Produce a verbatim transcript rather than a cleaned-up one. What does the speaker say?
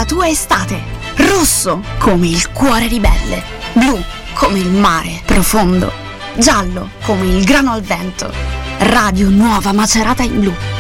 tua estate. Rosso come il cuore ribelle, blu come il mare profondo, giallo come il grano al vento. Radio Nuova Macerata in Blu.